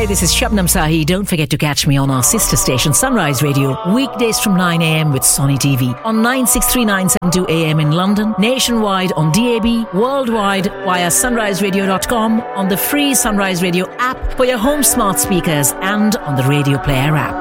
Hi, this is Shabnam Sahi. Don't forget to catch me on our sister station Sunrise Radio weekdays from 9 a.m. with Sony TV on 963-972 AM in London, nationwide on DAB, worldwide via sunriseradio.com, on the free Sunrise Radio app for your home smart speakers and on the Radio Player app.